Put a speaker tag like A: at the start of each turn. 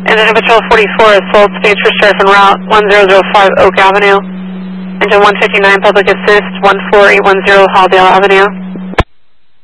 A: Engine Patrol 44 is sold stage for sheriff en route 1005 Oak Avenue. Engine 159 Public Assist 14810 Halldale Avenue.